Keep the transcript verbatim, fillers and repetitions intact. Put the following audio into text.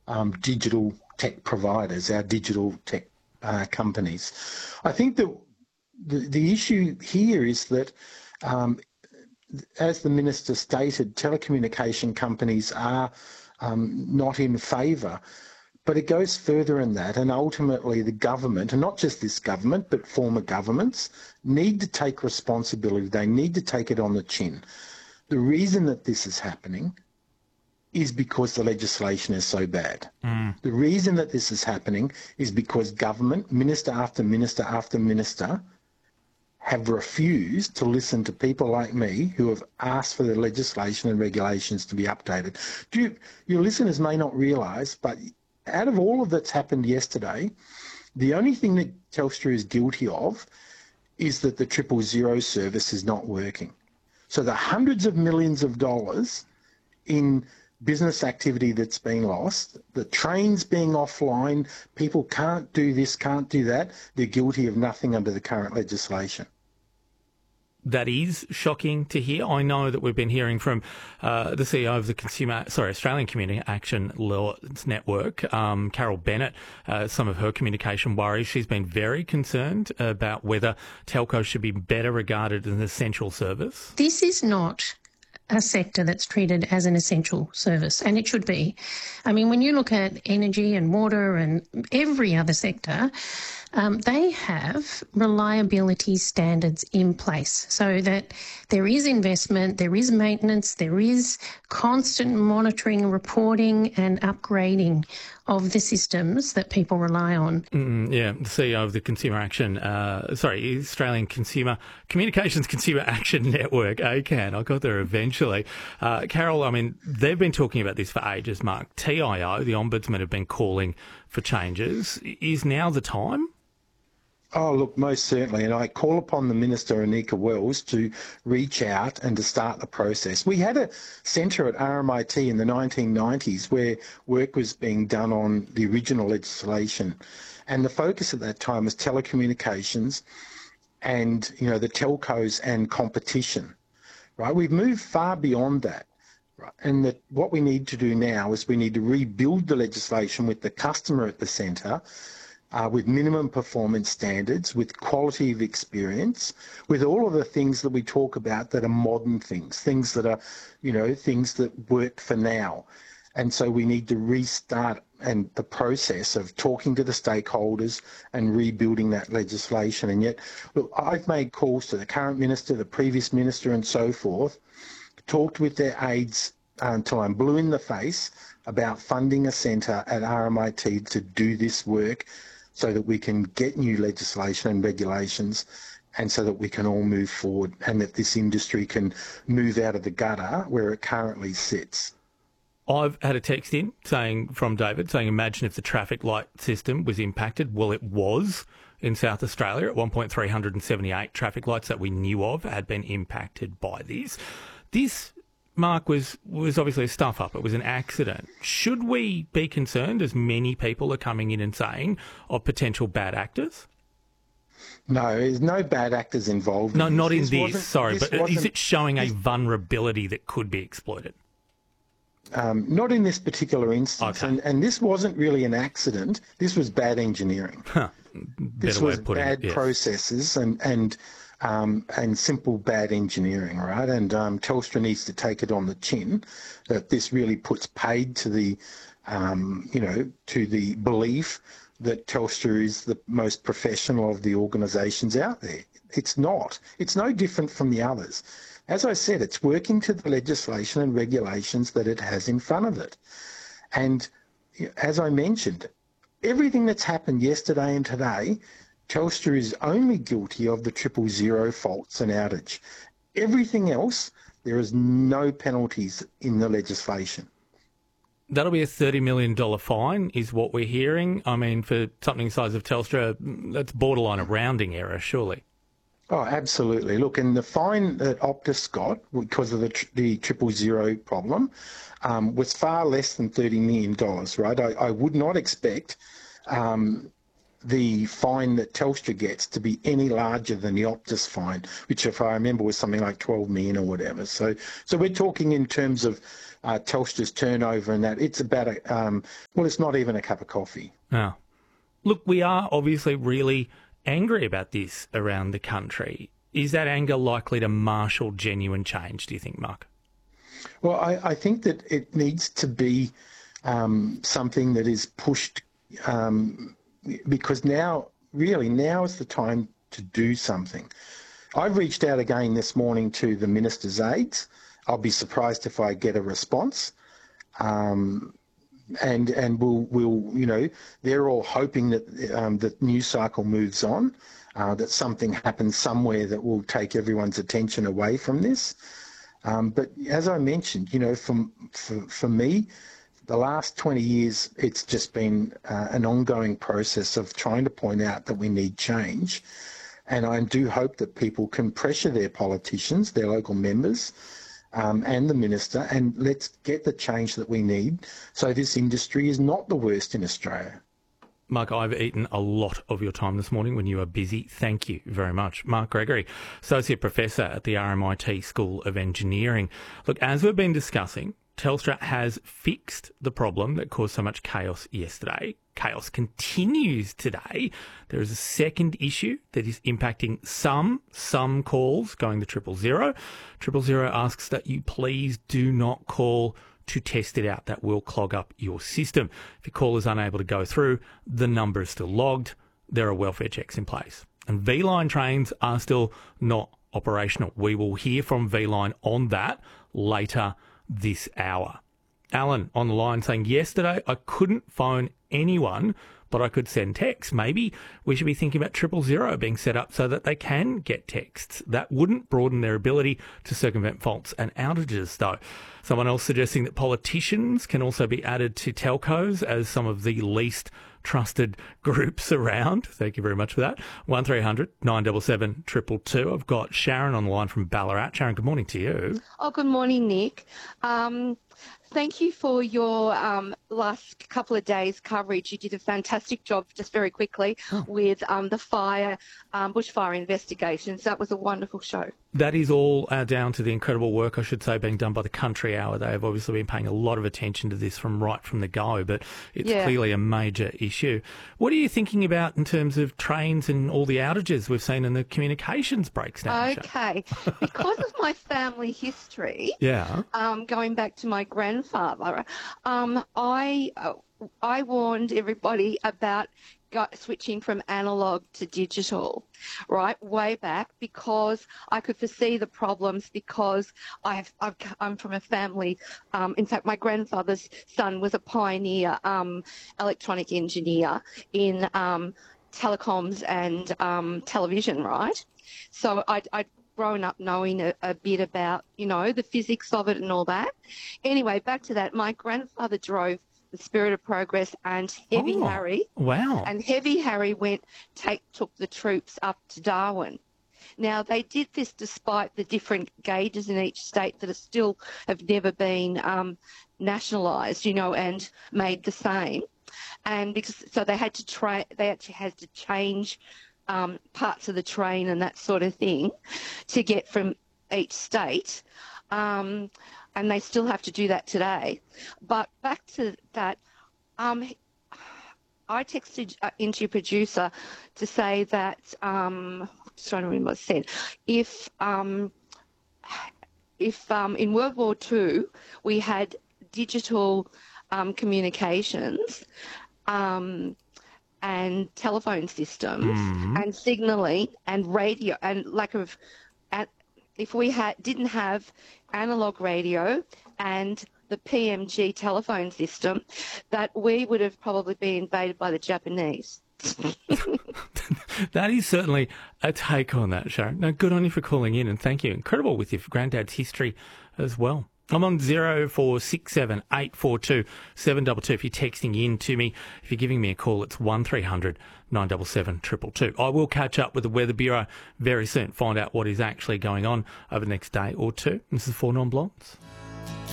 um, digital tech providers, our digital tech uh, companies. I think that the, the issue here is that, um, as the Minister stated, telecommunication companies are um, not in favour. But it goes further than that, and ultimately the government, and not just this government, but former governments, need to take responsibility. They need to take it on the chin. The reason that this is happening is because the legislation is so bad. Mm. The reason that this is happening is because government, minister after minister after minister, have refused to listen to people like me who have asked for the legislation and regulations to be updated. Do you, your listeners may not realise, but out of all of that's happened yesterday, the only thing that Telstra is guilty of is that the triple zero service is not working. So the hundreds of millions of dollars in business activity that's been lost, the trains being offline, people can't do this, can't do that, they're guilty of nothing under the current legislation. That is shocking to hear. I know that we've been hearing from uh, the C E O of the Consumer, sorry, Australian Community Action Law Network, um, Carol Bennett, uh, some of her communication worries. She's been very concerned about whether telco should be better regarded as an essential service. This is not a sector that's treated as an essential service, and it should be. I mean, when you look at energy and water and every other sector, um, they have reliability standards in place so that there is investment, there is maintenance, there is constant monitoring, reporting and upgrading of the systems that people rely on. Mm, yeah, the C E O of the Consumer Action, uh, sorry, Australian Consumer Communications Consumer Action Network, A C A N. I got there eventually. Uh, Carol, I mean, they've been talking about this for ages, Mark. T I O, the Ombudsman, have been calling for changes. Is now the time? Oh, look, most certainly. And I call upon the Minister, Anika Wells, to reach out and to start the process. We had a centre at R M I T in the nineteen nineties where work was being done on the original legislation. And the focus at that time was telecommunications and, you know, the telcos and competition, right? We've moved far beyond that. Right? And that what we need to do now is we need to rebuild the legislation with the customer at the centre, Uh, with minimum performance standards, with quality of experience, with all of the things that we talk about that are modern things, things that are, you know, things that work for now. And so we need to restart and the process of talking to the stakeholders and rebuilding that legislation. And yet, look, I've made calls to the current minister, the previous minister and so forth, talked with their aides uh, until I'm blue in the face about funding a centre at R M I T to do this work, so that we can get new legislation and regulations and so that we can all move forward and that this industry can move out of the gutter where it currently sits. I've had a text in saying from David saying, imagine if the traffic light system was impacted. Well, it was in South Australia. At one point, three hundred seventy-eight traffic lights that we knew of had been impacted by this. This, Mark, was, was obviously a stuff-up. It was an accident. Should we be concerned, as many people are coming in and saying, of potential bad actors? No, there's no bad actors involved. No, in not this. in this this, sorry, this but is it showing a vulnerability that could be exploited? Um, not in this particular instance. Okay. And, and this wasn't really an accident. This was bad engineering. Huh. This Better way was of putting bad it, yes. processes and... and Um, and simple bad engineering, right? And um, Telstra needs to take it on the chin that this really puts paid to the, um, you know, to the belief that Telstra is the most professional of the organisations out there. It's not. It's no different from the others. As I said, it's working to the legislation and regulations that it has in front of it. And as I mentioned, everything that's happened yesterday and today, Telstra is only guilty of the triple zero faults and outage. Everything else, there is no penalties in the legislation. That'll be a thirty million dollars fine, is what we're hearing. I mean, for something the size of Telstra, that's borderline a rounding error, surely. Oh, absolutely. Look, and the fine that Optus got because of the, tr- the triple zero problem um, was far less than thirty million dollars, right? I, I would not expect... Um, the fine that Telstra gets to be any larger than the Optus fine, which, if I remember, was something like twelve million or whatever. So, so we're talking in terms of uh, Telstra's turnover and that. It's about a um, well, it's not even a cup of coffee. Now, look, we are obviously really angry about this around the country. Is that anger likely to marshal genuine change, do you think, Mark? Well, I, I think that it needs to be um, something that is pushed um, because now, really, now is the time to do something. I've reached out again this morning to the minister's aides. I'll be surprised if I get a response. Um, and and we'll, we'll, you know, they're all hoping that um, the news cycle moves on, uh, that something happens somewhere that will take everyone's attention away from this. Um, but as I mentioned, you know, from, for, for me, the last twenty years, it's just been uh, an ongoing process of trying to point out that we need change. And I do hope that people can pressure their politicians, their local members, um, and the minister, and let's get the change that we need so this industry is not the worst in Australia. Mark, I've eaten a lot of your time this morning when you are busy. Thank you very much. Mark Gregory, Associate Professor at the R M I T School of Engineering. Look, as we've been discussing, Telstra has fixed the problem that caused so much chaos yesterday. Chaos continues today. There is a second issue that is impacting some, some calls going to triple zero. Triple zero asks that you please do not call to test it out. That will clog up your system. If your call is unable to go through, the number is still logged. There are welfare checks in place. And V-Line trains are still not operational. We will hear from V-Line on that later this hour. Alan on the line saying, yesterday I couldn't phone anyone, but I could send texts. Maybe we should be thinking about triple zero being set up so that they can get texts. That wouldn't broaden their ability to circumvent faults and outages, though. Someone else suggesting that politicians can also be added to telcos as some of the least trusted groups around. Thank you very much for that. one three hundred nine seven seven two two two. I've got Sharon on the line from Ballarat. Sharon, good morning to you. Oh, good morning, Nick. Um, thank you for your um, last couple of days' coverage. You did a fantastic job, just very quickly, oh. with um, the fire, um, bushfire investigations. That was a wonderful show. That is all uh, down to the incredible work, I should say, being done by the Country Hour. They have obviously been paying a lot of attention to this from right from the go, but it's yeah. clearly a major issue. What are you thinking about in terms of trains and all the outages we've seen in the communications breaks now? Okay. Because of my family history, yeah, um, going back to my grandfather, um, I uh, I warned everybody about got switching from analogue to digital, right, way back, because I could foresee the problems because I've, I've, I'm from a family, um, in fact, my grandfather's son was a pioneer um, electronic engineer in um, telecoms and um, television, right? So I'd, I'd grown up knowing a, a bit about, you know, the physics of it and all that. Anyway, back to that, my grandfather drove the Spirit of Progress and Heavy oh, Harry. Wow. And Heavy Harry went, take, took the troops up to Darwin. Now, they did this despite the different gauges in each state that are still have never been um, nationalised, you know, and made the same. And because, so they had to try, they actually had to change um, parts of the train and that sort of thing to get from each state. Um, and they still have to do that today. But back to that, um, I texted uh, into your producer to say that, um, I'm just trying to remember what I said, if, um, if um, in World War Two we had digital um, communications um, and telephone systems mm-hmm. and signalling and radio and lack of, uh, if we had didn't have analog radio and the P M G telephone system, that we would have probably been invaded by the Japanese. That is certainly a take on that, Sharon. No, good on you for calling in, and thank you. Incredible with your granddad's history as well. I'm on zero four six seven eight four two seven two two. If you're texting in to me, if you're giving me a call, it's one three hundred nine seven seven two two two. I will catch up with the Weather Bureau very soon, find out what is actually going on over the next day or two. This is Four Non-Blondes.